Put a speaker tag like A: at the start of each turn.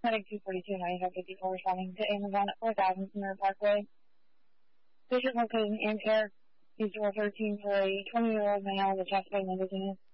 A: Medic 242, 9554, responding to Amazon at 4000 Mirror Parkway. Patient located in Air, East 13 for a 20-year-old male with chest pain and dizziness.